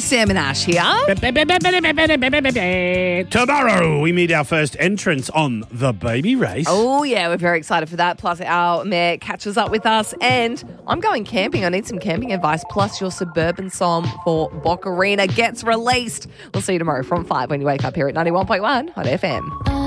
Sam and Ash here. Tomorrow we meet our first entrants on the baby race. Oh, yeah, we're very excited for that. Plus, our mare catches up with us. And I'm going camping. I need some camping advice. Plus, your suburban song for Boccarina gets released. We'll see you tomorrow from 5 when you wake up here at 91.1 on FM.